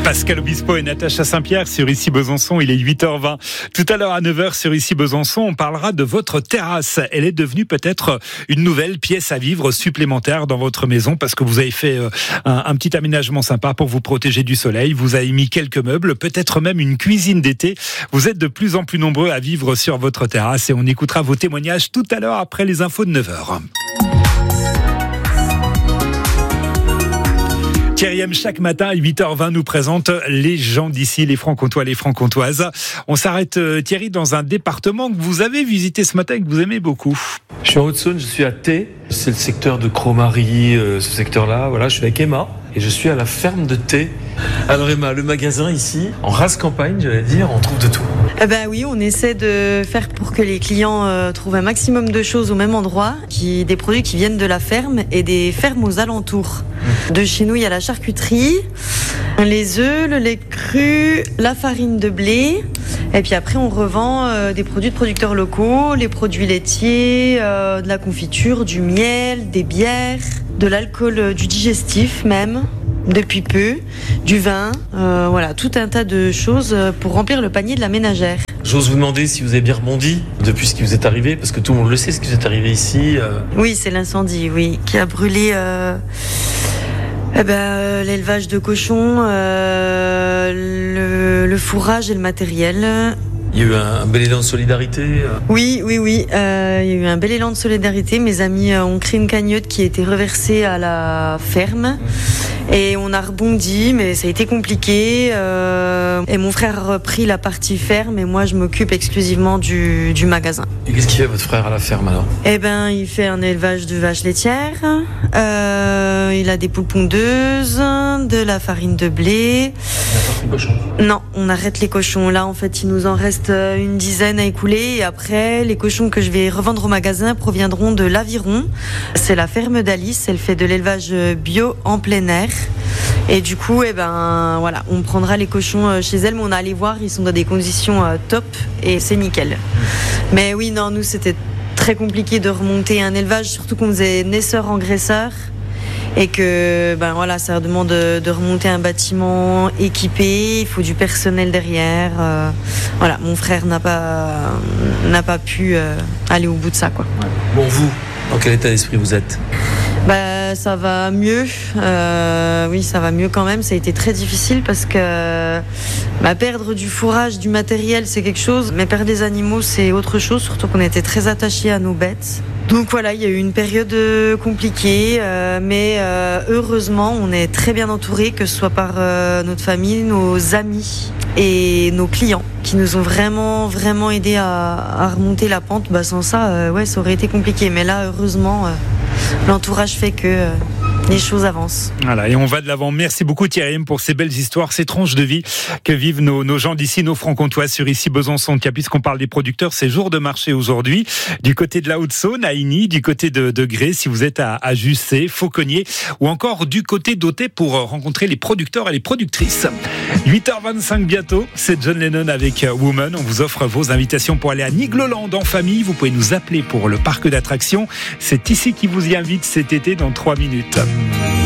Pascal Obispo et Natacha Saint-Pierre sur Ici Besançon, il est 8h20. Tout à l'heure à 9h sur Ici Besançon, on parlera de votre terrasse. Elle est devenue peut-être une nouvelle pièce à vivre supplémentaire dans votre maison parce que vous avez fait un petit aménagement sympa pour vous protéger du soleil. Vous avez mis quelques meubles, peut-être même une cuisine d'été. Vous êtes de plus en plus nombreux à vivre sur votre terrasse et on écoutera vos témoignages tout à l'heure après les infos de 9h. Thierry M, chaque matin à 8h20 nous présente les gens d'ici, les Franc-Comtois, les Franc-Comtoises. On s'arrête, Thierry, dans un département que vous avez visité ce matin et que vous aimez beaucoup. Je suis en Haute-Saône, je suis à Thé. C'est le secteur de Cromary, ce secteur-là. Voilà, je suis avec Emma et je suis à la ferme de Thé. Alors Emma, le magasin ici, en race campagne, j'allais dire, on trouve de tout. Oui, on essaie de faire pour que les clients trouvent un maximum de choses au même endroit, des produits qui viennent de la ferme et des fermes aux alentours. De chez nous, il y a la charcuterie, les œufs, le lait cru, la farine de blé. Et puis après, on revend des produits de producteurs locaux, les produits laitiers, de la confiture, du miel, des bières, de l'alcool, du digestif même. Depuis peu, du vin, voilà, tout un tas de choses pour remplir le panier de la ménagère. J'ose vous demander si vous avez bien rebondi depuis ce qui vous est arrivé, parce que tout le monde le sait, ce qui vous est arrivé ici. Oui, c'est l'incendie, oui, qui a brûlé l'élevage de cochons, le fourrage et le matériel. Il y a eu un bel élan de solidarité. Oui. Il y a eu un bel élan de solidarité. Mes amis ont créé une cagnotte qui a été reversée à la ferme. Et on a rebondi, mais ça a été compliqué. Et mon frère a repris la partie ferme et moi, je m'occupe exclusivement du magasin. Et qu'est-ce qu'il fait votre frère à la ferme alors ? Il fait un élevage de vaches laitières. Il a des poules pondeuses, de la farine de blé. Les cochons ? Non, on arrête les cochons. Là, en fait, il nous en reste une dizaine à écouler. Et après, les cochons que je vais revendre au magasin proviendront de l'Aviron. C'est la ferme d'Alice. Elle fait de l'élevage bio en plein air. Et du coup, on prendra les cochons chez elle, mais on a allé voir, ils sont dans des conditions top et c'est nickel. Mais oui, non, nous, c'était très compliqué de remonter un élevage, surtout qu'on faisait naisseur-engraisseur. Et que ça demande de remonter un bâtiment équipé, il faut du personnel derrière. Mon frère n'a pas pu aller au bout de ça, quoi. Bon, vous, dans quel état d'esprit vous êtes ? Ça va mieux. Oui, ça va mieux quand même. Ça a été très difficile parce que perdre du fourrage, du matériel, c'est quelque chose. Mais perdre des animaux, c'est autre chose. Surtout qu'on était très attachés à nos bêtes. Donc voilà, il y a eu une période compliquée. Mais heureusement, on est très bien entourés, que ce soit par notre famille, nos amis et nos clients qui nous ont vraiment, vraiment aidés à remonter la pente. Sans ça, ça aurait été compliqué. Mais là, heureusement, l'entourage fait que les choses avancent. Voilà, et on va de l'avant. Merci beaucoup Thierry pour ces belles histoires, ces tranches de vie que vivent nos gens d'ici, nos Franc-Comtois sur Ici Besançon. Puisqu'on parle des producteurs, c'est jour de marché aujourd'hui. Du côté de la Haute-Saône, à Igny, du côté de Grès, si vous êtes à Jussey, Fauconnier, ou encore du côté d'Authey pour rencontrer les producteurs et les productrices. 8h25 bientôt, c'est John Lennon avec Woman. On vous offre vos invitations pour aller à Nigloland en famille. Vous pouvez nous appeler pour le parc d'attractions. C'est ici qui vous y invite cet été dans 3 minutes.